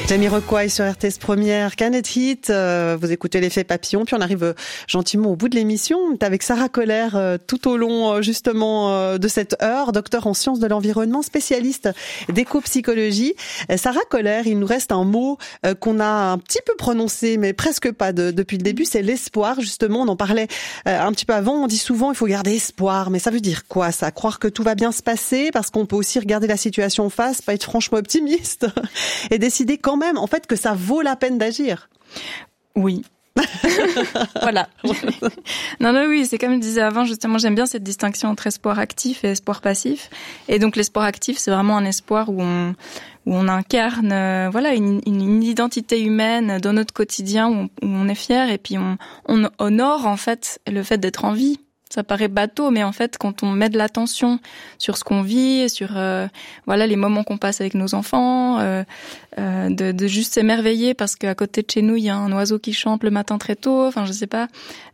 Jamiroquai sur RTS Première, Canet Hit, vous écoutez l'effet papillon, puis on arrive gentiment au bout de l'émission. On est avec Sarah Koller tout au long justement de cette heure, docteur en sciences de l'environnement, spécialiste d'éco-psychologie. Sarah Koller, il nous reste un mot qu'on a un petit peu prononcé, mais presque pas depuis le début, c'est l'espoir. Justement, on en parlait un petit peu avant, on dit souvent il faut garder espoir, mais ça veut dire quoi ça? Croire que tout va bien se passer, parce qu'on peut aussi regarder la situation en face, pas être franchement optimiste et décider quand même, en fait, que ça vaut la peine d'agir. Oui. Voilà. Non, oui, c'est comme je disais avant, justement, j'aime bien cette distinction entre espoir actif et espoir passif. Et donc, l'espoir actif, c'est vraiment un espoir où on incarne, une identité humaine dans notre quotidien, où on est fier, et puis on honore, en fait, le fait d'être en vie. Ça paraît bateau, mais en fait, quand on met de l'attention sur ce qu'on vit, sur les moments qu'on passe avec nos enfants, de juste s'émerveiller parce qu'à côté de chez nous, il y a un oiseau qui chante le matin très tôt. Enfin, je sais pas.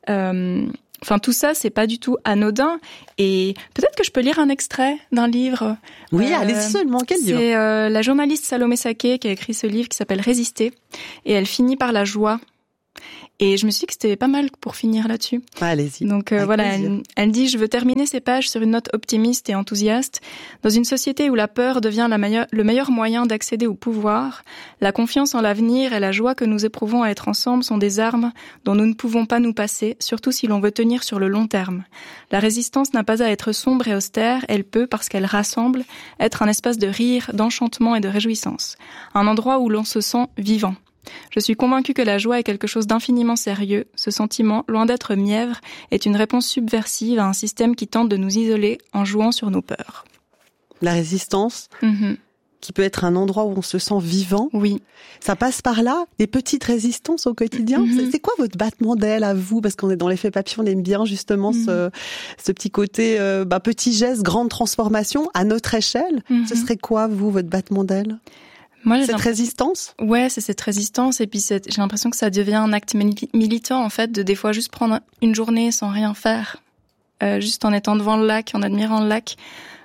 Tout ça, c'est pas du tout anodin. Et peut-être que je peux lire un extrait d'un livre. Oui, allez-y seulement. Quel livre? C'est la journaliste Salomé Saké qui a écrit ce livre qui s'appelle Résister. Et elle finit par la joie. Et je me suis dit que c'était pas mal pour finir là-dessus. Allez-y. Donc elle dit « Je veux terminer ces pages sur une note optimiste et enthousiaste. Dans une société où la peur devient le meilleur moyen d'accéder au pouvoir, la confiance en l'avenir et la joie que nous éprouvons à être ensemble sont des armes dont nous ne pouvons pas nous passer, surtout si l'on veut tenir sur le long terme. La résistance n'a pas à être sombre et austère, elle peut, parce qu'elle rassemble, être un espace de rire, d'enchantement et de réjouissance. Un endroit où l'on se sent vivant. Je suis convaincue que la joie est quelque chose d'infiniment sérieux. Ce sentiment, loin d'être mièvre, est une réponse subversive à un système qui tente de nous isoler en jouant sur nos peurs. » La résistance, qui peut être un endroit où on se sent vivant. Oui. Ça passe par là, des petites résistances au quotidien. C'est quoi votre battement d'aile à vous? Parce qu'on est dans l'effet papillon, on aime bien justement ce petit côté petit geste, grande transformation à notre échelle. Ce serait quoi, vous, votre battement d'aile? Moi, cette résistance? Ouais, c'est cette résistance. Et puis, j'ai l'impression que ça devient un acte militant, en fait, de des fois juste prendre une journée sans rien faire. Juste en étant devant le lac, en admirant le lac.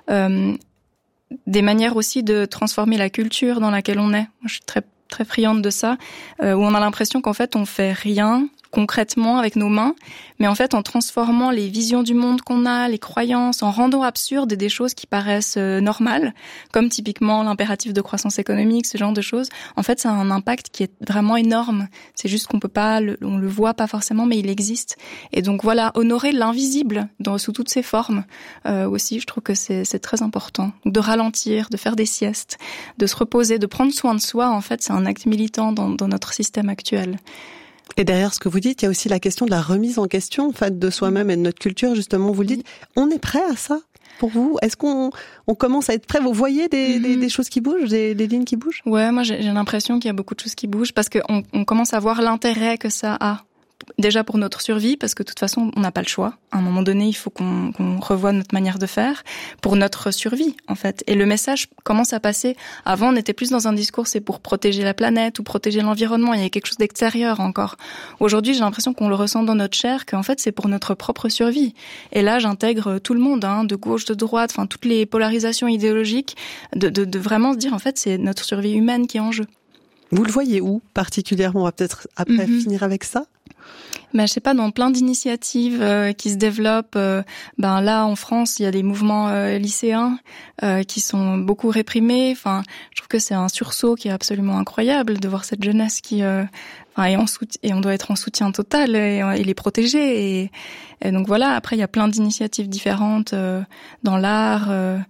Des manières aussi de transformer la culture dans laquelle on est. Moi, je suis très, très friande de ça. Où on a l'impression qu'en fait, on fait rien concrètement avec nos mains, mais en fait en transformant les visions du monde qu'on a, les croyances, en rendant absurdes des choses qui paraissent normales, comme typiquement l'impératif de croissance économique, ce genre de choses. En fait, ça a un impact qui est vraiment énorme. C'est juste qu'on peut pas, on le voit pas forcément, mais il existe. Et donc voilà, honorer l'invisible sous toutes ses formes aussi, je trouve que c'est très important. De ralentir, de faire des siestes, de se reposer, de prendre soin de soi. En fait, c'est un acte militant dans notre système actuel. Et derrière ce que vous dites, il y a aussi la question de la remise en question, en fait, de soi-même et de notre culture, justement. Vous le dites, on est prêt à ça pour vous? Est-ce qu'on commence à être prêt? Vous voyez des choses qui bougent, des lignes qui bougent? Ouais, moi j'ai l'impression qu'il y a beaucoup de choses qui bougent parce qu'on commence à voir l'intérêt que ça a. Déjà pour notre survie, parce que de toute façon, on n'a pas le choix. À un moment donné, il faut qu'on revoie notre manière de faire pour notre survie, en fait. Et le message commence à passer. Avant, on était plus dans un discours, c'est pour protéger la planète ou protéger l'environnement. Il y avait quelque chose d'extérieur encore. Aujourd'hui, j'ai l'impression qu'on le ressent dans notre chair, qu'en fait, c'est pour notre propre survie. Et là, j'intègre tout le monde, de gauche, de droite, enfin, toutes les polarisations idéologiques, de vraiment se dire, en fait, c'est notre survie humaine qui est en jeu. Vous le voyez où, particulièrement? On va peut-être après finir avec ça. Je sais pas, dans plein d'initiatives qui se développent. Là, en France, il y a des mouvements lycéens qui sont beaucoup réprimés. Enfin, je trouve que c'est un sursaut qui est absolument incroyable de voir cette jeunesse qui est en soutien, et on doit être en soutien total et les protéger. Et donc voilà. Après, il y a plein d'initiatives différentes dans l'art.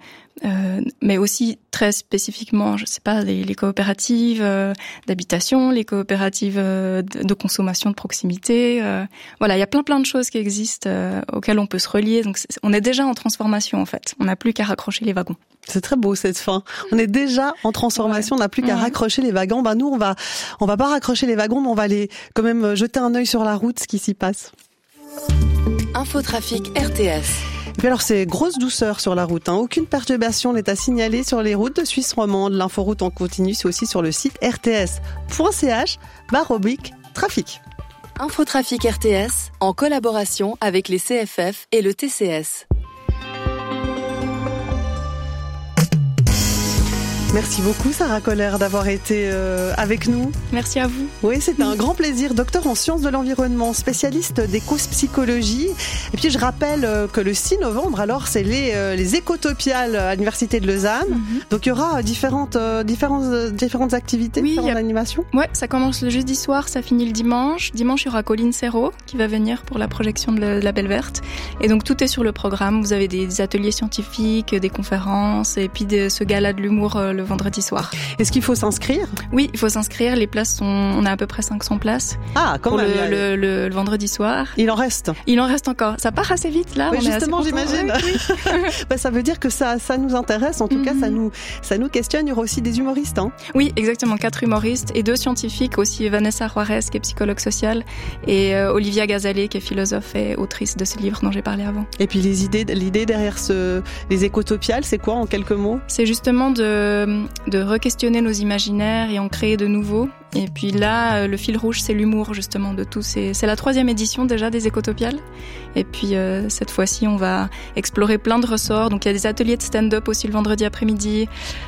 Mais aussi très spécifiquement, je sais pas, les coopératives d'habitation, les coopératives de consommation de proximité. Il y a plein de choses qui existent auxquelles on peut se relier. Donc on est déjà en transformation en fait. On n'a plus qu'à raccrocher les wagons. C'est très beau cette fin. On est déjà en transformation, on n'a plus qu'à raccrocher les wagons. Nous on va pas raccrocher les wagons, mais on va aller quand même jeter un œil sur la route, ce qui s'y passe. Infotrafic RTS. Et puis alors c'est grosse douceur sur la route. Aucune perturbation n'est à signaler sur les routes de Suisse romande. L'inforoute en continu, c'est aussi sur le site rts.ch/trafic. Infotrafic RTS en collaboration avec les CFF et le TCS. Merci beaucoup Sarah Koller d'avoir été avec nous. Merci à vous. Oui, c'était un grand plaisir. Docteur en sciences de l'environnement, spécialiste d'éco-psychologie. Et puis je rappelle que le 6 novembre, alors c'est les écotopiales à l'Université de Lausanne. Donc il y aura différentes activités, différentes animations. Ouais, ça commence le jeudi soir, ça finit le dimanche. Dimanche, il y aura Colline Serrault qui va venir pour la projection de la Belle Verte. Et donc tout est sur le programme. Vous avez des ateliers scientifiques, des conférences et puis ce gala de l'humour le vendredi soir. Est-ce qu'il faut s'inscrire ? Oui, il faut s'inscrire. Les places on a à peu près 500 places. Ah, quand même. Le vendredi soir. Il en reste. Il en reste encore. Ça part assez vite là. Oui, justement, j'imagine. Oui. Ça veut dire que ça nous intéresse. En tout cas, ça nous questionne. Il y aura aussi des humoristes. Hein. Oui, exactement. 4 humoristes et 2 scientifiques aussi. Vanessa Juarez qui est psychologue sociale et Olivia Gazalet qui est philosophe et autrice de ce livre dont j'ai parlé avant. Et puis l'idée derrière les écotopiales, c'est quoi en quelques mots ? C'est justement de re-questionner nos imaginaires et en créer de nouveaux. Et puis là, le fil rouge, c'est l'humour justement de tous. C'est la 3e édition déjà des écotopiales. Et puis cette fois-ci, on va explorer plein de ressorts. Donc il y a des ateliers de stand-up aussi le vendredi après-midi.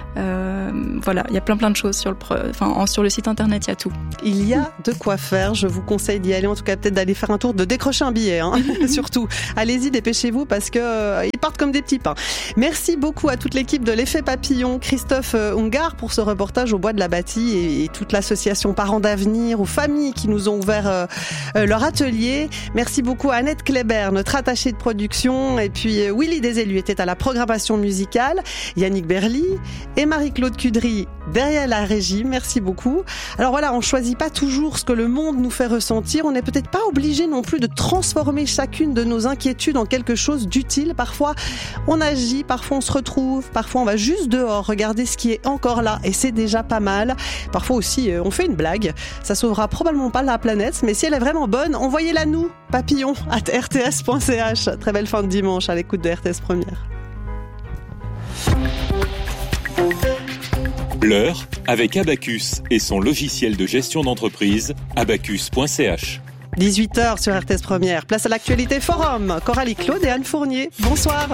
Voilà, il y a plein de choses sur le site internet, il y a tout. Il y a de quoi faire. Je vous conseille d'y aller. En tout cas, peut-être d'aller faire un tour, de décrocher un billet. Hein. Surtout, allez-y, dépêchez-vous parce que ils partent comme des petits pains. Merci beaucoup à toute l'équipe de l'Effet Papillon, Christophe Ungard pour ce reportage au Bois de la Bâtie et toute l'association Parents d'Avenir, aux familles qui nous ont ouvert leur atelier. Merci beaucoup à Annette Kléber, notre attachée de production, et puis Willy Desélus était à la programmation musicale, Yannick Berly et Marie-Claude Cudry derrière la régie. Merci beaucoup. Alors voilà, on choisit pas toujours ce que le monde nous fait ressentir. On n'est peut-être pas obligé non plus de transformer chacune de nos inquiétudes en quelque chose d'utile. Parfois, on agit, parfois on se retrouve, parfois on va juste dehors regarder ce qui est encore là et c'est déjà pas mal. Parfois aussi, on fait une blague. Ça sauvera probablement pas la planète, mais si elle est vraiment bonne, envoyez-la nous, papillon@rts.ch. Très belle fin de dimanche à l'écoute de RTS Première. L'heure avec Abacus et son logiciel de gestion d'entreprise, abacus.ch. 18h sur RTS Première. Place à l'actualité forum. Coralie Claude et Anne Fournier. Bonsoir.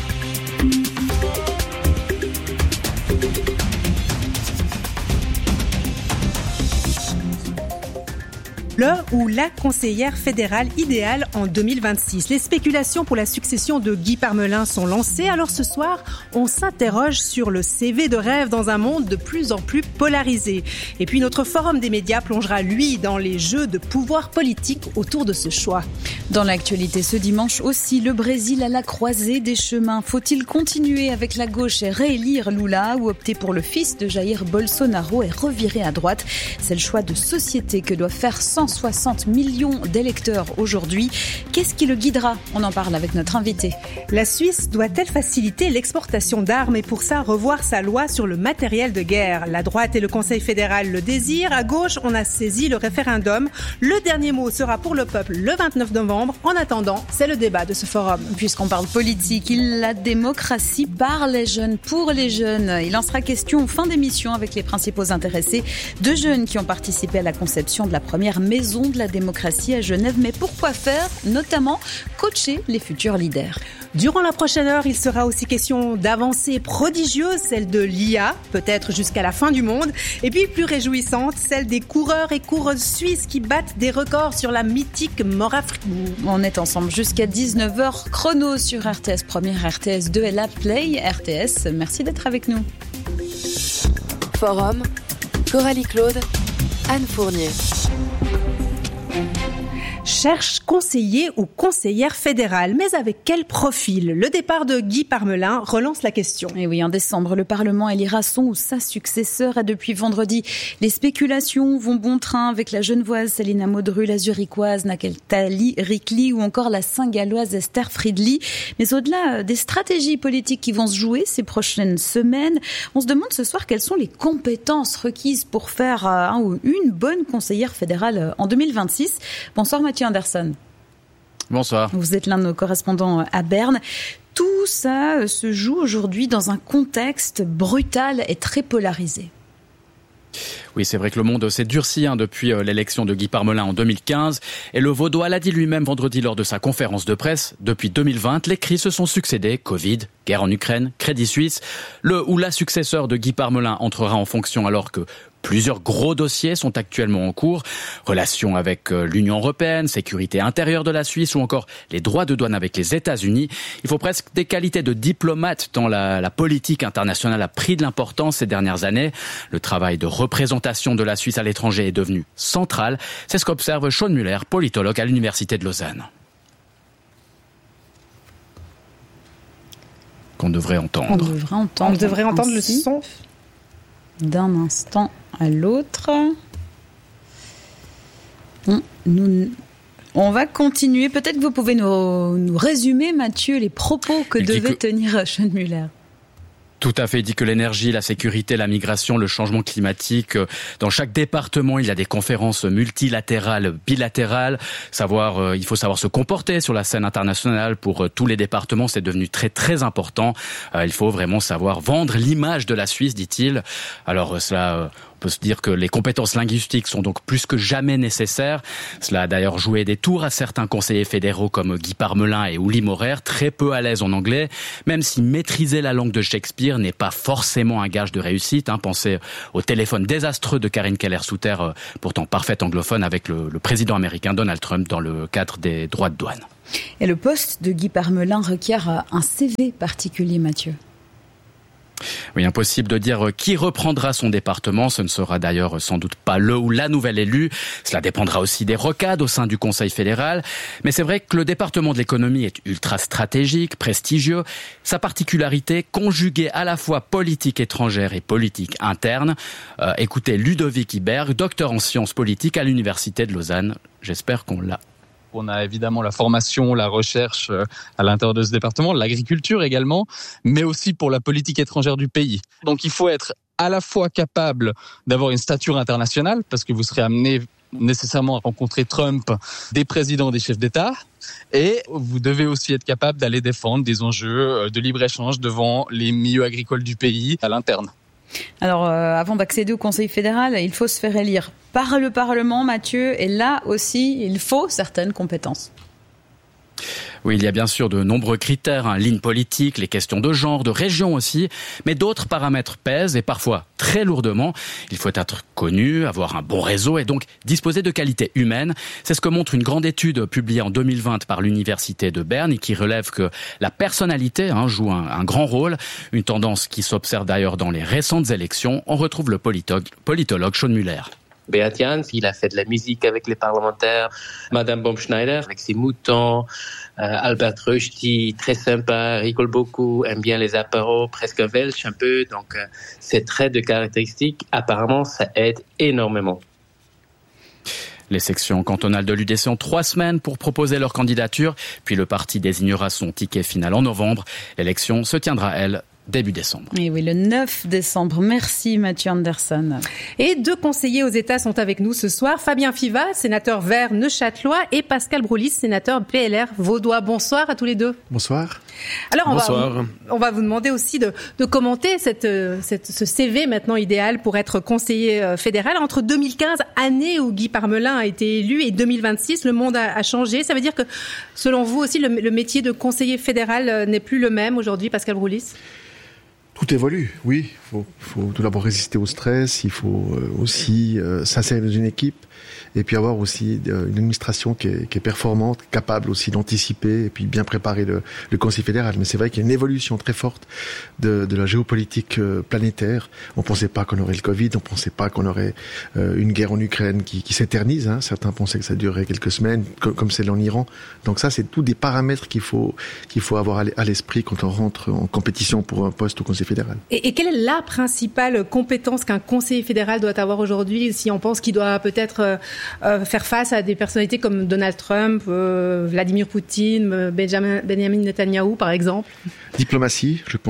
Le ou la conseillère fédérale idéale en 2026. Les spéculations pour la succession de Guy Parmelin sont lancées. Alors ce soir, on s'interroge sur le CV de rêve dans un monde de plus en plus polarisé. Et puis notre forum des médias plongera, lui, dans les jeux de pouvoir politique autour de ce choix. Dans l'actualité ce dimanche aussi, le Brésil à la croisée des chemins. Faut-il continuer avec la gauche et réélire Lula ou opter pour le fils de Jair Bolsonaro et revirer à droite ? C'est le choix de société que doivent faire 160 millions d'électeurs aujourd'hui. Qu'est-ce qui le guidera ? On en parle avec notre invité. La Suisse doit-elle faciliter l'exportation d'armes et pour ça revoir sa loi sur le matériel de guerre ? La droite et le Conseil fédéral le désirent. À gauche, on a saisi le référendum. Le dernier mot sera pour le peuple le 29 novembre. En attendant, c'est le débat de ce forum. Puisqu'on parle politique, la démocratie par les jeunes, pour les jeunes. Il en sera question en fin d'émission avec les principaux intéressés. 2 jeunes qui ont participé à la conception de la première maison de la démocratie à Genève. Mais pourquoi faire ? Notamment coacher les futurs leaders. Durant la prochaine heure, il sera aussi question d'avancées prodigieuses, celle de l'IA, peut-être jusqu'à la fin du monde. Et puis plus réjouissante, celle des coureurs et coureuses suisses qui battent des records sur la mythique Mora-Fribourg. On est ensemble jusqu'à 19h chrono sur RTS Première, RTS 2 et la Play RTS. Merci d'être avec nous. Forum, Coralie Claude, Anne Fournier. Cherche conseiller ou conseillère fédérale, mais avec quel profil ? Le départ de Guy Parmelin relance la question. Et oui, en décembre, le Parlement élira son ou sa successeur. Et depuis vendredi, les spéculations vont bon train avec la Genevoise Célina Modru, la Zurichoise Nakeltali Rikli ou encore la Saint-Galloise Esther Friedli. Mais au-delà des stratégies politiques qui vont se jouer ces prochaines semaines, on se demande ce soir quelles sont les compétences requises pour faire un ou une bonne conseillère fédérale en 2026. Bonsoir Mathieu Anderson. Bonsoir. Vous êtes l'un de nos correspondants à Berne. Tout ça se joue aujourd'hui dans un contexte brutal et très polarisé. Oui, c'est vrai que le monde s'est durci depuis l'élection de Guy Parmelin en 2015. Et le Vaudois l'a dit lui-même vendredi lors de sa conférence de presse. Depuis 2020, les crises se sont succédées. Covid, guerre en Ukraine, Crédit Suisse. Le ou la successeur de Guy Parmelin entrera en fonction alors que plusieurs gros dossiers sont actuellement en cours. Relations avec l'Union européenne, sécurité intérieure de la Suisse ou encore les droits de douane avec les États-Unis. Il faut presque des qualités de diplomate tant la politique internationale a pris de l'importance ces dernières années. Le travail de représentation de la Suisse à l'étranger est devenu central. C'est ce qu'observe Sean Muller, politologue à l'Université de Lausanne. Qu'on devrait entendre. On devrait entendre le son. D'un instant à l'autre. On va continuer. Peut-être que vous pouvez nous résumer, Mathieu, les propos que devait tenir Sean Muller. Tout à fait. Il dit que l'énergie, la sécurité, la migration, le changement climatique, dans chaque département, il y a des conférences multilatérales, bilatérales. Il faut savoir se comporter sur la scène internationale pour tous les départements. C'est devenu très, très important. Il faut vraiment savoir vendre l'image de la Suisse, dit-il. Alors, on peut se dire que les compétences linguistiques sont donc plus que jamais nécessaires. Cela a d'ailleurs joué des tours à certains conseillers fédéraux comme Guy Parmelin et Uli Maurer, très peu à l'aise en anglais, même si maîtriser la langue de Shakespeare n'est pas forcément un gage de réussite. Pensez au téléphone désastreux de Karine Keller-Souter, pourtant parfaite anglophone, avec le président américain Donald Trump dans le cadre des droits de douane. Et le poste de Guy Parmelin requiert un CV particulier, Mathieu. Oui, impossible de dire qui reprendra son département. Ce ne sera d'ailleurs sans doute pas le ou la nouvelle élue. Cela dépendra aussi des rocades au sein du Conseil fédéral. Mais c'est vrai que le département de l'économie est ultra stratégique, prestigieux. Sa particularité, conjuguée à la fois politique étrangère et politique interne. Écoutez Ludovic Iberg, docteur en sciences politiques à l'Université de Lausanne. J'espère qu'on l'a. On a évidemment la formation, la recherche à l'intérieur de ce département, l'agriculture également, mais aussi pour la politique étrangère du pays. Donc il faut être à la fois capable d'avoir une stature internationale, parce que vous serez amené nécessairement à rencontrer Trump, des présidents, des chefs d'État, et vous devez aussi être capable d'aller défendre des enjeux de libre-échange devant les milieux agricoles du pays à l'interne. Alors, avant d'accéder au Conseil fédéral, il faut se faire élire par le Parlement, Mathieu, et là aussi, il faut certaines compétences. Oui, il y a bien sûr de nombreux critères, ligne politique, les questions de genre, de région aussi, mais d'autres paramètres pèsent et parfois très lourdement. Il faut être connu, avoir un bon réseau et donc disposer de qualités humaines. C'est ce que montre une grande étude publiée en 2020 par l'Université de Berne et qui relève que la personnalité joue un grand rôle, une tendance qui s'observe d'ailleurs dans les récentes élections. On retrouve le politologue Sean Muller. Beat Jans, il a fait de la musique avec les parlementaires, Madame Baumschneider avec ses moutons, Albert Rösti, très sympa, rigole beaucoup, aime bien les apéros, presque belge un peu, donc ces traits de caractéristiques, apparemment, ça aide énormément. Les sections cantonales de l'UDC ont 3 semaines pour proposer leur candidature, puis le parti désignera son ticket final en novembre. L'élection se tiendra, elle, début décembre. Et oui, le 9 décembre. Merci Mathieu Anderson. Et 2 conseillers aux États sont avec nous ce soir. Fabien Fiva, sénateur vert neuchâtelois, et Pascal Broulis, sénateur PLR vaudois. Bonsoir à tous les deux. Bonsoir. Alors Bonsoir. On va vous demander aussi de commenter ce CV maintenant idéal pour être conseiller fédéral. Entre 2015, année où Guy Parmelin a été élu, et 2026, le monde a changé. Ça veut dire que, selon vous aussi, le métier de conseiller fédéral n'est plus le même aujourd'hui, Pascal Broulis ? Tout évolue, oui. Il faut tout d'abord résister au stress, il faut aussi s'insérer dans une équipe et puis avoir aussi une administration qui est performante, capable aussi d'anticiper et puis bien préparer le Conseil fédéral. Mais c'est vrai qu'il y a une évolution très forte de la géopolitique planétaire. On pensait pas qu'on aurait le Covid, on pensait pas qu'on aurait une guerre en Ukraine qui s'éternise. Certains pensaient que ça durerait quelques semaines, comme celle en Iran. Donc ça, c'est tous des paramètres qu'il faut avoir à l'esprit quand on rentre en compétition pour un poste au Conseil fédéral. Et quelle est la principale compétence qu'un conseiller fédéral doit avoir aujourd'hui, si on pense qu'il doit peut-être faire face à des personnalités comme Donald Trump, Vladimir Poutine, Benjamin Netanyahou par exemple? Diplomatie, je pense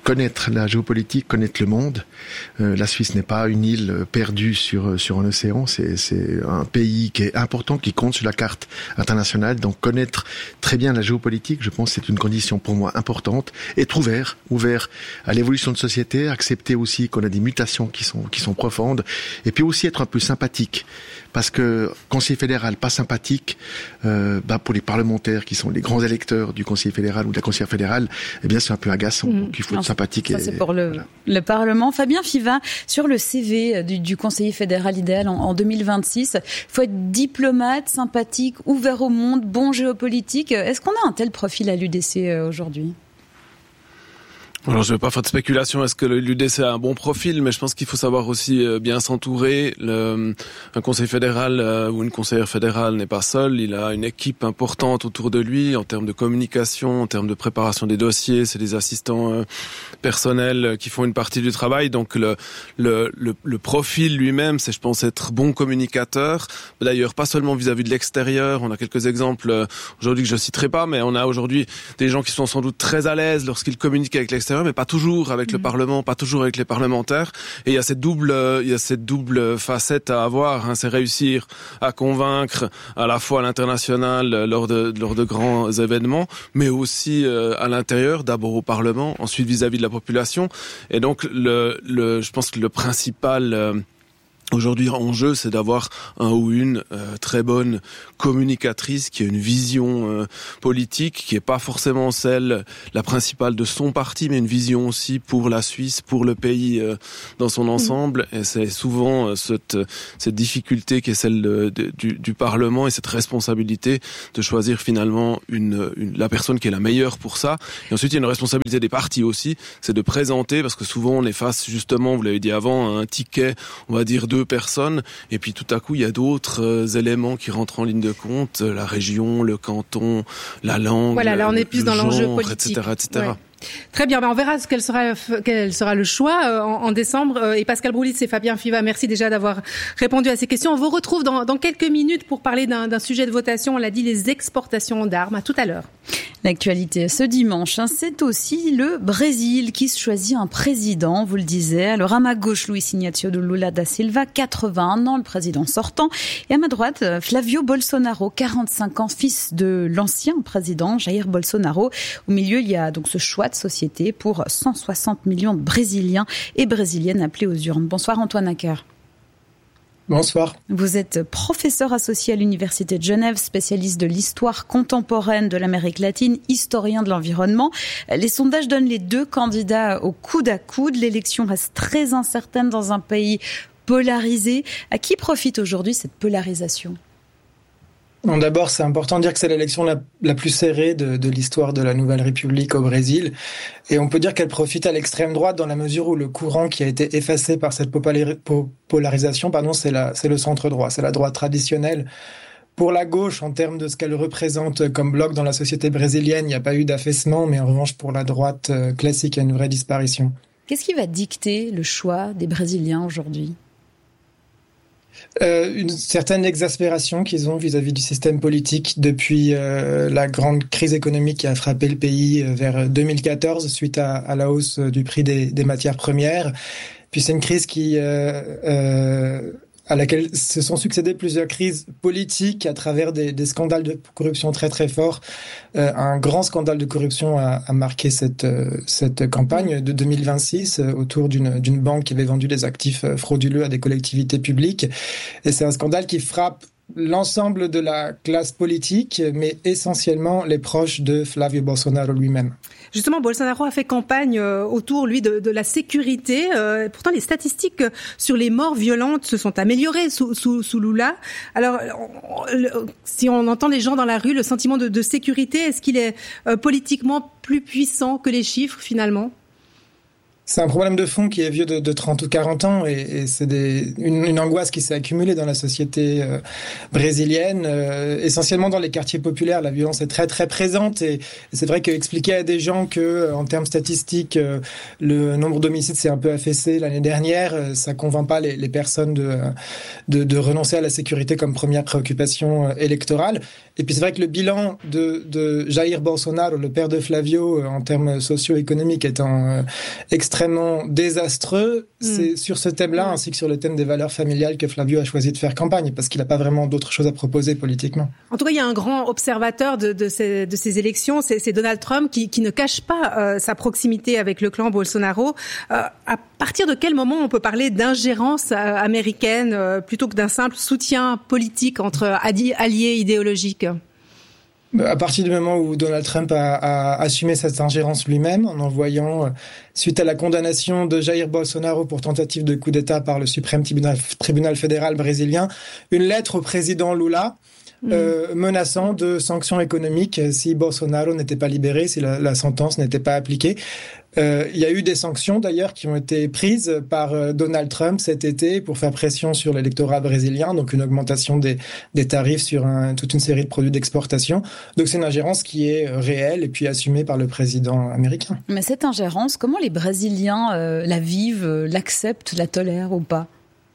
connaître la géopolitique, connaître le monde. La Suisse n'est pas une île perdue sur un océan, c'est un pays qui est important, qui compte sur la carte internationale. Donc connaître très bien la géopolitique, je pense que c'est une condition pour moi importante. Être ouvert à l'évolution de société, accepter aussi qu'on a des mutations qui sont profondes, et puis aussi être un peu sympathique. Parce que conseiller fédéral pas sympathique, pour les parlementaires qui sont les grands électeurs du conseiller fédéral ou de la conseillère fédérale, eh bien c'est un peu agaçant. Donc il faut être sympathique. Ça, c'est pour le Parlement. Fabien Fiva, sur le CV du conseiller fédéral idéal en 2026, il faut être diplomate, sympathique, ouvert au monde, bon géopolitique. Est-ce qu'on a un tel profil à l'UDC aujourd'hui ? Alors, je ne vais pas faire de spéculation, est-ce que l'UDC a un bon profil, mais je pense qu'il faut savoir aussi bien s'entourer. Un conseiller fédéral ou une conseillère fédérale n'est pas seul, il a une équipe importante autour de lui en termes de communication, en termes de préparation des dossiers, c'est des assistants personnels qui font une partie du travail. Donc le profil lui-même, c'est je pense être bon communicateur. D'ailleurs, pas seulement vis-à-vis de l'extérieur, on a quelques exemples aujourd'hui que je citerai pas, mais on a aujourd'hui des gens qui sont sans doute très à l'aise lorsqu'ils communiquent avec l'extérieur, mais pas toujours avec le Parlement, pas toujours avec les parlementaires. Et il y a cette double facette à avoir. C'est réussir à convaincre à la fois à l'international lors de grands événements, mais aussi à l'intérieur, d'abord au Parlement, ensuite vis-à-vis de la population. Et donc je pense que le principal aujourd'hui en jeu, c'est d'avoir un ou une très bonne communicatrice qui a une vision politique qui est pas forcément la principale de son parti, mais une vision aussi pour la Suisse, pour le pays dans son ensemble. Et c'est souvent cette difficulté qui est celle du Parlement et cette responsabilité de choisir finalement la personne qui est la meilleure pour ça. Et ensuite, il y a une responsabilité des partis aussi, c'est de présenter, parce que souvent on est face justement, vous l'avez dit avant, à un ticket, on va dire 2 personnes, et puis tout à coup il y a d'autres éléments qui rentrent en ligne de compte, la région, le canton, la langue, voilà, là on est plus dans l'enjeu politique, etc. Ouais. Très bien, on verra quel sera le choix en décembre. Et Pascal Broulis et Fabien Fiva, merci déjà d'avoir répondu à ces questions. On vous retrouve dans quelques minutes pour parler d'un sujet de votation, on l'a dit, les exportations d'armes. À tout à l'heure. L'actualité ce dimanche, c'est aussi le Brésil qui se choisit un président, vous le disiez. Alors à ma gauche, Luiz Inácio Lula da Silva, 81 ans, le président sortant. Et à ma droite, Flavio Bolsonaro, 45 ans, fils de l'ancien président Jair Bolsonaro. Au milieu, il y a donc ce choix de société pour 160 millions de Brésiliens et Brésiliennes appelés aux urnes. Bonsoir Antoine Acker. Bonsoir. Vous êtes professeur associé à l'Université de Genève, spécialiste de l'histoire contemporaine de l'Amérique latine, historien de l'environnement. Les sondages donnent les 2 candidats au coude à coude. L'élection reste très incertaine dans un pays polarisé. À qui profite aujourd'hui cette polarisation ? Bon, d'abord, c'est important de dire que c'est l'élection la plus serrée de l'histoire de la Nouvelle République au Brésil. Et on peut dire qu'elle profite à l'extrême droite dans la mesure où le courant qui a été effacé par cette polarisation, c'est le centre droit, c'est la droite traditionnelle. Pour la gauche, en termes de ce qu'elle représente comme bloc dans la société brésilienne, il n'y a pas eu d'affaissement, mais en revanche, pour la droite classique, il y a une vraie disparition. Qu'est-ce qui va dicter le choix des Brésiliens aujourd'hui ? Une certaine exaspération qu'ils ont vis-à-vis du système politique depuis la grande crise économique qui a frappé le pays vers 2014 suite à la hausse du prix des matières premières. Puis c'est une crise à laquelle se sont succédées plusieurs crises politiques à travers des scandales de corruption très très forts. Un grand scandale de corruption a marqué cette campagne de 2026 autour d'une banque qui avait vendu des actifs frauduleux à des collectivités publiques. Et c'est un scandale qui frappe l'ensemble de la classe politique, mais essentiellement les proches de Flavio Bolsonaro lui-même. Justement, Bolsonaro a fait campagne autour, lui, de la sécurité. Pourtant, les statistiques sur les morts violentes se sont améliorées sous Lula. Alors, si on entend les gens dans la rue, le sentiment de sécurité, est-ce qu'il est politiquement plus puissant que les chiffres, finalement ? C'est un problème de fond qui est vieux de 30 ou 40 ans et c'est une angoisse qui s'est accumulée dans la société brésilienne, essentiellement dans les quartiers populaires. La violence est très très présente et c'est vrai qu'expliquer à des gens que en termes statistiques le nombre d'homicides s'est un peu affaissé l'année dernière, ça convainc pas les personnes de renoncer à la sécurité comme première préoccupation électorale. Et puis c'est vrai que le bilan de Jair Bolsonaro, le père de Flavio, en termes socio-économiques étant extrêmement désastreux, c'est sur ce thème-là, ainsi que sur le thème des valeurs familiales, que Flavio a choisi de faire campagne, parce qu'il n'a pas vraiment d'autres choses à proposer politiquement. En tout cas, il y a un grand observateur de ces élections, c'est Donald Trump, qui ne cache pas sa proximité avec le clan Bolsonaro. À partir de quel moment on peut parler d'ingérence américaine plutôt que d'un simple soutien politique entre alliés idéologiques ? À partir du moment où Donald Trump a assumé cette ingérence lui-même, en envoyant, suite à la condamnation de Jair Bolsonaro pour tentative de coup d'État par le suprême tribunal fédéral brésilien, une lettre au président Lula menaçant de sanctions économiques si Bolsonaro n'était pas libéré, si la sentence n'était pas appliquée. Il y a eu des sanctions d'ailleurs qui ont été prises par Donald Trump cet été pour faire pression sur l'électorat brésilien, donc une augmentation des tarifs sur toute une série de produits d'exportation. Donc c'est une ingérence qui est réelle et puis assumée par le président américain. Mais cette ingérence, comment les Brésiliens la vivent, l'acceptent, la tolèrent ou pas ?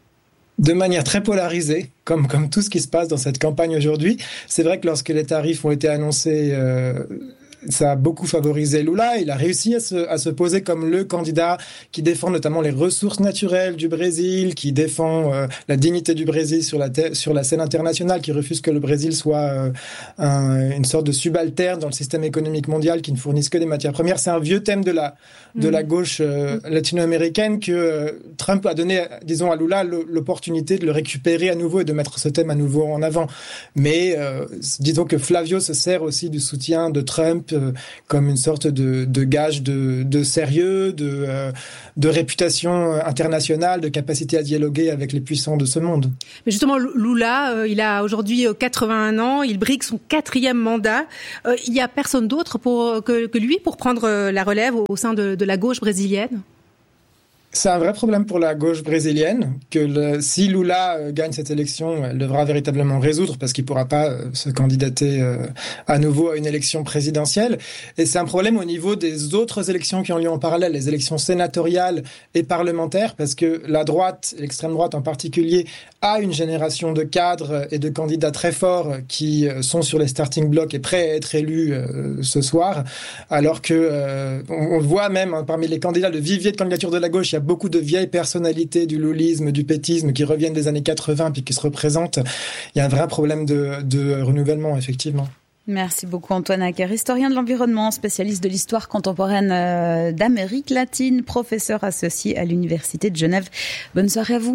De manière très polarisée, comme tout ce qui se passe dans cette campagne aujourd'hui. C'est vrai que lorsque les tarifs ont été annoncés, ça a beaucoup favorisé Lula. Il a réussi à se poser comme le candidat qui défend notamment les ressources naturelles du Brésil, qui défend la dignité du Brésil sur la scène internationale, qui refuse que le Brésil soit une sorte de subalterne dans le système économique mondial qui ne fournisse que des matières premières. C'est un vieux thème de la gauche latino-américaine que Trump a donné, disons, à Lula l'opportunité de le récupérer à nouveau et de mettre ce thème à nouveau en avant. Mais disons que Flavio se sert aussi du soutien de Trump comme une sorte de gage de sérieux, de réputation internationale, de capacité à dialoguer avec les puissants de ce monde. Mais justement, Lula, il a aujourd'hui 81 ans, il brigue son 4e mandat. Il n'y a personne d'autre que lui pour prendre la relève au sein de la gauche brésilienne ? C'est un vrai problème pour la gauche brésilienne que si Lula gagne cette élection, elle devra véritablement résoudre parce qu'il pourra pas se candidater à nouveau à une élection présidentielle. Et c'est un problème au niveau des autres élections qui ont lieu en parallèle, les élections sénatoriales et parlementaires, parce que la droite, l'extrême droite en particulier, a une génération de cadres et de candidats très forts qui sont sur les starting blocks et prêts à être élus ce soir, alors que on voit même parmi les candidats, le vivier de candidature de la gauche, il y a beaucoup de vieilles personnalités du loulisme, du pétisme qui reviennent des années 80 puis qui se représentent. Il y a un vrai problème de renouvellement, effectivement. Merci beaucoup Antoine Acker, historien de l'environnement, spécialiste de l'histoire contemporaine d'Amérique latine, professeur associé à l'Université de Genève. Bonne soirée à vous.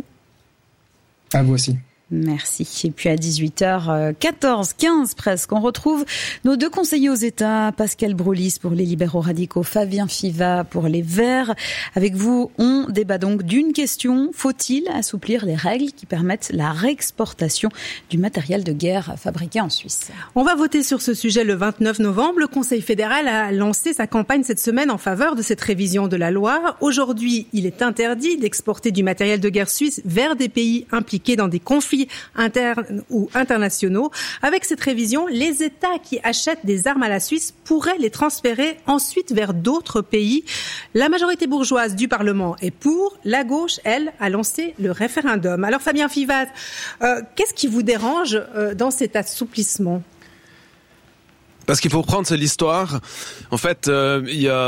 À vous aussi. Merci. Et puis à 18h14, 15 presque, on retrouve nos deux conseillers aux États, Pascal Broulis pour les libéraux radicaux, Fabien Fivat pour les Verts. Avec vous, on débat donc d'une question. Faut-il assouplir les règles qui permettent la réexportation du matériel de guerre fabriqué en Suisse ? On va voter sur ce sujet le 29 novembre. Le Conseil fédéral a lancé sa campagne cette semaine en faveur de cette révision de la loi. Aujourd'hui, il est interdit d'exporter du matériel de guerre suisse vers des pays impliqués dans des conflits internes ou internationaux. Avec cette révision, les États qui achètent des armes à la Suisse pourraient les transférer ensuite vers d'autres pays. La majorité bourgeoise du Parlement est pour. La gauche, elle, a lancé le référendum. Alors Fabien Fivat, qu'est-ce qui vous dérange dans cet assouplissement ? Parce qu'il faut reprendre, c'est l'histoire. En fait, il y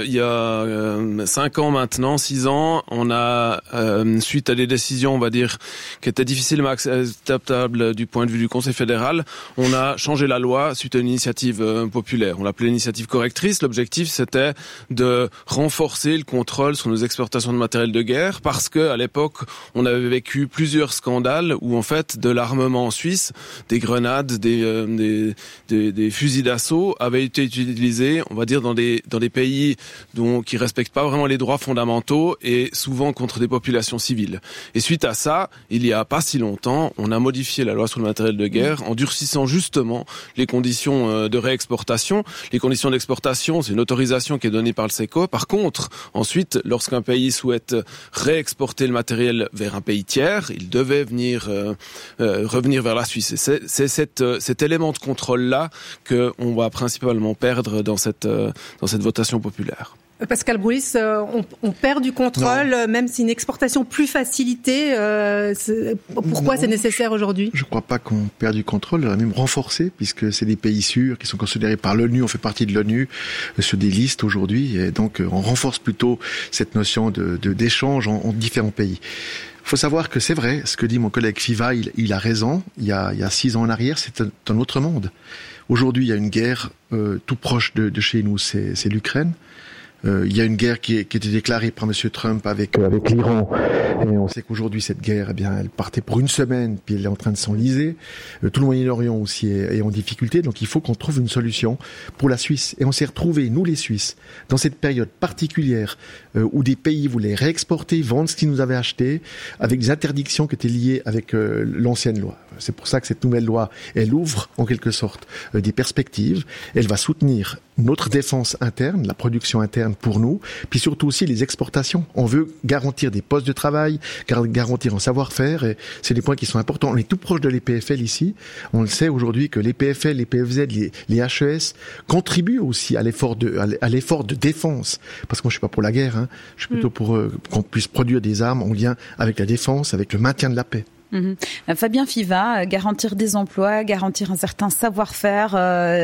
a 5 ans maintenant, 6 ans, on a, suite à des décisions, on va dire, qui étaient difficilement acceptables du point de vue du Conseil fédéral, on a changé la loi suite à une initiative populaire. On l'appelait l'initiative correctrice. L'objectif, c'était de renforcer le contrôle sur nos exportations de matériel de guerre, parce que à l'époque, on avait vécu plusieurs scandales où, en fait, de l'armement en Suisse, des grenades, des fusils d'assaut avaient été utilisés, on va dire, dans des pays qui respectent pas vraiment les droits fondamentaux et souvent contre des populations civiles. Et suite à ça, il y a pas si longtemps, on a modifié la loi sur le matériel de guerre en durcissant justement les conditions de réexportation. Les conditions d'exportation, c'est une autorisation qui est donnée par le SECO. Par contre, ensuite, lorsqu'un pays souhaite réexporter le matériel vers un pays tiers, il devait revenir vers la Suisse. Et c'est cet élément de contrôle-là qu'on va principalement perdre dans cette votation populaire. Pascal Broulis, on perd du contrôle, même si une exportation plus facilitée, pourquoi c'est nécessaire aujourd'hui ? Je ne crois pas qu'on perd du contrôle, on a même renforcé, puisque c'est des pays sûrs qui sont considérés par l'ONU, on fait partie de l'ONU sur des listes aujourd'hui, et donc on renforce plutôt cette notion d'échange en différents pays. Il faut savoir que c'est vrai, ce que dit mon collègue Fiva, il a raison, il y a 6 ans en arrière, c'était un autre monde. Aujourd'hui, il y a une guerre tout proche de chez nous, c'est l'Ukraine. Il y a une guerre qui était déclarée par Monsieur Trump avec l'Iran, et on sait qu'aujourd'hui cette guerre, elle partait pour une semaine, puis elle est en train de s'enliser. Tout le Moyen-Orient aussi est en difficulté, donc il faut qu'on trouve une solution pour la Suisse. Et on s'est retrouvés, nous les Suisses, dans cette période particulière où des pays voulaient réexporter, vendre ce qu'ils nous avaient acheté, avec des interdictions qui étaient liées avec l'ancienne loi. C'est pour ça que cette nouvelle loi, elle ouvre en quelque sorte des perspectives. Elle va soutenir notre défense interne, la production interne pour nous, puis surtout aussi les exportations. On veut garantir des postes de travail, garantir un savoir-faire, et c'est des points qui sont importants. On est tout proche de l'EPFL ici. On le sait aujourd'hui que l'EPFL, les PFZ, les HES contribuent aussi à l'effort de défense. Parce que moi, je suis pas pour la guerre, je suis plutôt pour qu'on puisse produire des armes en lien avec la défense, avec le maintien de la paix. Fabien Fiva, garantir des emplois, garantir un certain savoir-faire,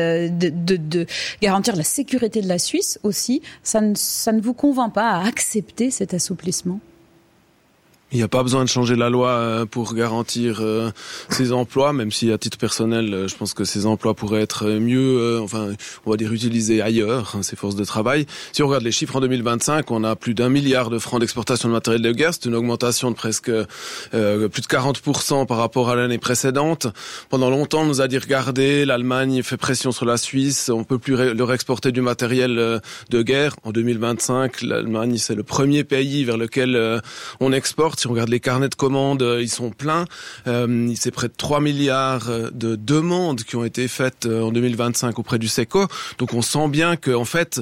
garantir la sécurité de la Suisse aussi, ça ne vous convainc pas à accepter cet assouplissement ? Il n'y a pas besoin de changer la loi pour garantir ces emplois, même si à titre personnel, je pense que ces emplois pourraient être mieux, on va dire utilisés ailleurs, ces forces de travail. Si on regarde les chiffres en 2025, on a plus d'1 milliard de francs d'exportation de matériel de guerre. C'est une augmentation de presque plus de 40% par rapport à l'année précédente. Pendant longtemps, on nous a dit regardez, l'Allemagne fait pression sur la Suisse, on peut plus leur exporter du matériel de guerre. En 2025, l'Allemagne, c'est le premier pays vers lequel on exporte. Si on regarde les carnets de commandes, ils sont pleins. C'est près de 3 milliards de demandes qui ont été faites en 2025 auprès du SECO. Donc on sent bien que en fait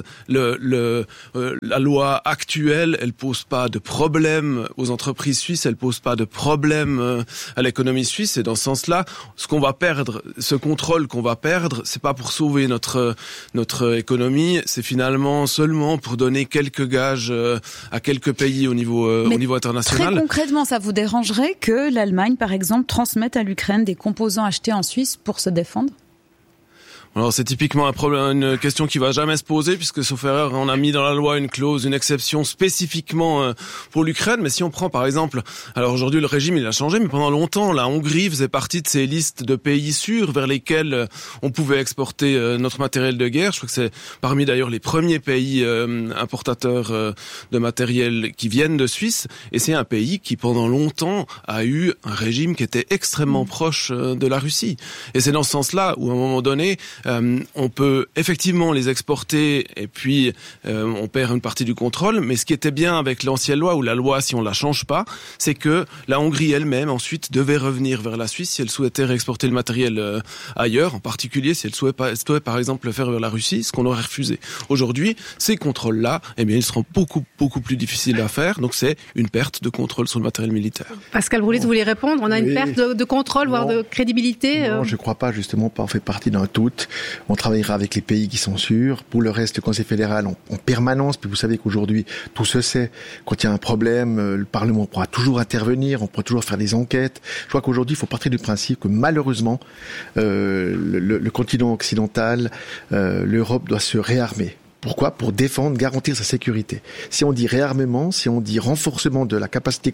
la loi actuelle, elle pose pas de problème aux entreprises suisses, elle pose pas de problème à l'économie suisse. Et dans ce sens-là, ce qu'on va perdre, ce contrôle qu'on va perdre, c'est pas pour sauver notre économie, c'est finalement seulement pour donner quelques gages à quelques pays au niveau international. Concrètement, ça vous dérangerait que l'Allemagne, par exemple, transmette à l'Ukraine des composants achetés en Suisse pour se défendre ? Alors c'est typiquement une question qui va jamais se poser, puisque sauf erreur, on a mis dans la loi une clause, une exception spécifiquement pour l'Ukraine. Mais si on prend par exemple, alors aujourd'hui le régime il a changé, mais pendant longtemps la Hongrie faisait partie de ces listes de pays sûrs vers lesquels on pouvait exporter notre matériel de guerre. Je crois que c'est parmi d'ailleurs les premiers pays importateurs de matériel qui viennent de Suisse. Et c'est un pays qui pendant longtemps a eu un régime qui était extrêmement proche de la Russie. Et c'est dans ce sens-là où à un moment donné on peut effectivement les exporter et puis on perd une partie du contrôle, mais ce qui était bien avec l'ancienne loi, ou la loi si on la change pas, c'est que la Hongrie elle-même ensuite devait revenir vers la Suisse si elle souhaitait réexporter le matériel ailleurs, en particulier si elle souhaitait par exemple le faire vers la Russie, ce qu'on aurait refusé. Aujourd'hui, ces contrôles-là, ils seront beaucoup plus difficiles à faire, donc c'est une perte de contrôle sur le matériel militaire. Pascal Broulis, vous voulez répondre ? On a une perte de contrôle, voire de crédibilité ? Non, je crois pas, justement, on fait partie d'un tout. On travaillera avec les pays qui sont sûrs. Pour le reste, le Conseil fédéral en permanence. Puis vous savez qu'aujourd'hui, tout se sait. Quand il y a un problème, le Parlement pourra toujours intervenir. On pourra toujours faire des enquêtes. Je crois qu'aujourd'hui, il faut partir du principe que malheureusement, le continent occidental, l'Europe doit se réarmer Pourquoi ? Pour défendre, garantir sa sécurité. Si on dit réarmement, si on dit renforcement de la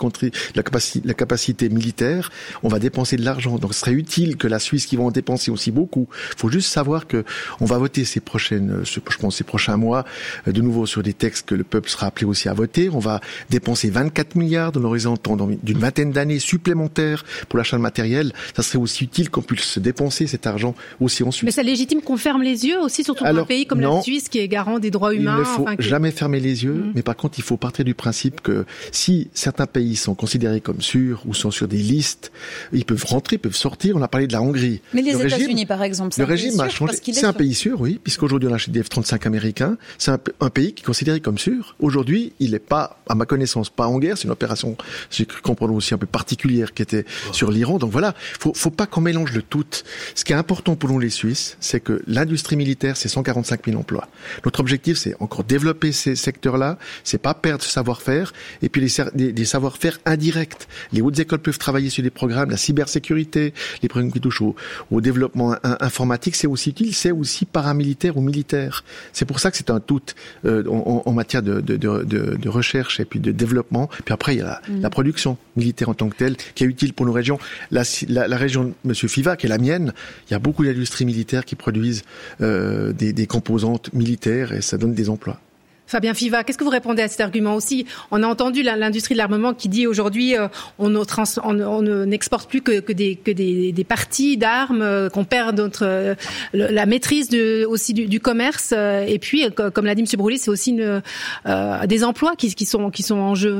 capacité militaire, on va dépenser de l'argent. Donc ce serait utile que la Suisse, qui va en dépenser aussi beaucoup, faut juste savoir que on va voter ces prochains mois, de nouveau sur des textes que le peuple sera appelé aussi à voter. On va dépenser 24 milliards dans l'horizon d'une vingtaine d'années supplémentaires pour l'achat de matériel. Ça serait aussi utile qu'on puisse dépenser cet argent aussi en Suisse. Mais ça légitime qu'on ferme les yeux aussi, surtout pour un pays comme la Suisse qui est garant des droits humains. Il ne faut jamais fermer les yeux, mais par contre, il faut partir du principe que si certains pays sont considérés comme sûrs ou sont sur des listes, ils peuvent rentrer, ils peuvent sortir. On a parlé de la Hongrie. Mais les États-Unis, par exemple, le régime a changé. C'est un pays sûr, oui, puisqu'aujourd'hui on achète des F-35 américains. C'est un pays qui est considéré comme sûr. Aujourd'hui, il n'est pas, à ma connaissance, pas en guerre. C'est une opération, j'ai cru comprendre aussi, un peu particulière qui était sur l'Iran. Donc voilà, faut pas qu'on mélange le tout. Ce qui est important pour nous les Suisses, c'est que l'industrie militaire, c'est 145 000 emplois. Notre objectif, c'est encore développer ces secteurs-là, c'est pas perdre ce savoir-faire, et puis des savoir-faire indirects. Les hautes écoles peuvent travailler sur des programmes, la cybersécurité, les programmes qui touchent au développement informatique, c'est aussi utile, c'est aussi paramilitaire ou militaire. C'est pour ça que c'est un tout en matière de recherche et puis de développement. Puis après, il y a la production militaire en tant que telle, qui est utile pour nos régions. La région de Monsieur Fiva, qui est la mienne, il y a beaucoup d'industries militaires qui produisent des composantes militaires, et ça donne des emplois. Fabien Fiva, qu'est-ce que vous répondez à cet argument aussi ? On a entendu l'industrie de l'armement qui dit aujourd'hui on n'exporte plus que des parties d'armes, qu'on perd la maîtrise aussi du commerce, et puis comme l'a dit M. Brouillet, c'est aussi des emplois qui sont en jeu.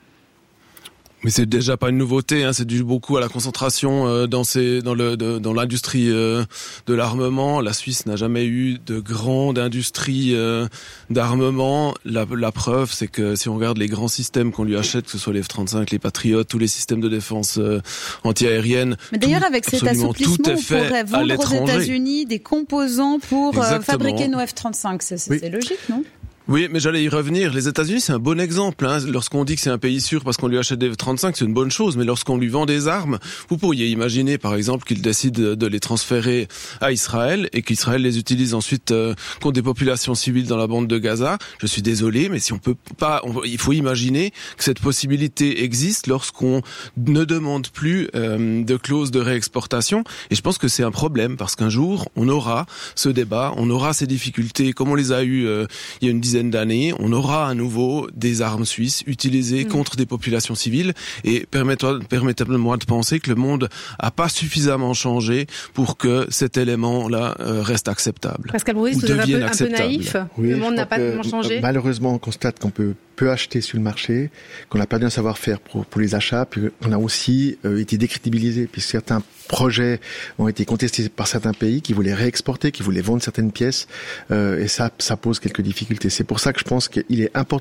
Mais c'est déjà pas une nouveauté, hein, c'est dû beaucoup à la concentration dans l'industrie de l'armement. La Suisse n'a jamais eu de grande industrie d'armement. La preuve, c'est que si on regarde les grands systèmes qu'on lui achète, que ce soit les F-35, les Patriotes, tous les systèmes de défense anti-aérienne. Mais d'ailleurs, avec cet assouplissement, on pourrait vendre aux États-Unis des composants pour fabriquer nos F-35. C'est logique, non ? Oui, mais j'allais y revenir. Les États-Unis, c'est un bon exemple. Hein. Lorsqu'on dit que c'est un pays sûr parce qu'on lui achète des F-35, c'est une bonne chose. Mais lorsqu'on lui vend des armes, vous pourriez imaginer, par exemple, qu'il décide de les transférer à Israël et qu'Israël les utilise ensuite contre des populations civiles dans la bande de Gaza. Je suis désolé, mais si on peut pas, il faut imaginer que cette possibilité existe lorsqu'on ne demande plus de clause de réexportation. Et je pense que c'est un problème parce qu'un jour, on aura ce débat, on aura ces difficultés, comme on les a eues il y a une dizaine d'années, on aura à nouveau des armes suisses utilisées contre des populations civiles, et permettez-moi de penser que le monde a pas suffisamment changé pour que cet élément-là reste acceptable. Pascal Brouillet, vous êtes un peu naïf. Oui, le monde n'a pas tellement changé. Malheureusement, on constate qu'on peut acheter sur le marché, qu'on a perdu un savoir-faire pour les achats, puis on a aussi été décrédibilisé, puisque certains projets ont été contestés par certains pays qui voulaient réexporter, qui voulaient vendre certaines pièces, et ça pose quelques difficultés. C'est pour ça que je pense qu'il est important